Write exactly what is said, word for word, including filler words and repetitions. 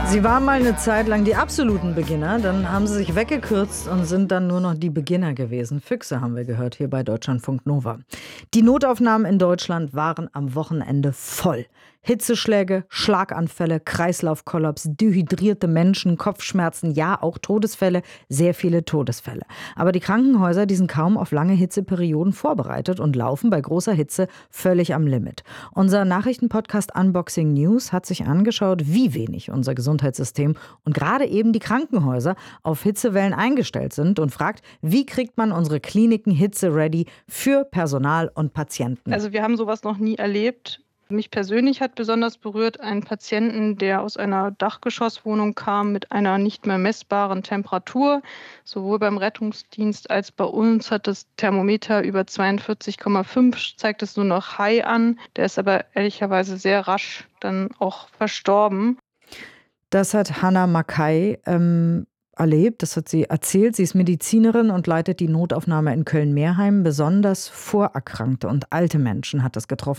Sie waren mal eine Zeit lang die absoluten Beginner, dann haben sie sich weggekürzt und sind dann nur noch die Beginner gewesen. Füchse haben wir gehört hier bei Deutschlandfunk Nova. Die Notaufnahmen in Deutschland waren am Wochenende voll. Hitzeschläge, Schlaganfälle, Kreislaufkollaps, dehydrierte Menschen, Kopfschmerzen, ja auch Todesfälle, sehr viele Todesfälle. Aber die Krankenhäuser, die sind kaum auf lange Hitzeperioden vorbereitet und laufen bei großer Hitze völlig am Limit. Unser Nachrichtenpodcast Unboxing News hat sich angeschaut, wie wenig unser Gesundheitssystem und gerade eben die Krankenhäuser auf Hitzewellen eingestellt sind und fragt, wie kriegt man unsere Kliniken hitze-ready für Personal und Patienten? Also wir haben sowas noch nie erlebt. Mich persönlich hat besonders berührt einen Patienten, der aus einer Dachgeschosswohnung kam mit einer nicht mehr messbaren Temperatur. Sowohl beim Rettungsdienst als bei uns hat das Thermometer über zweiundvierzig Komma fünf, zeigt es nur noch High an. Der ist aber ehrlicherweise sehr rasch dann auch verstorben. Das hat Hannah Mackay ähm, erlebt, das hat sie erzählt. Sie ist Medizinerin und leitet die Notaufnahme in Köln-Meerheim. Besonders vorerkrankte und alte Menschen hat das getroffen.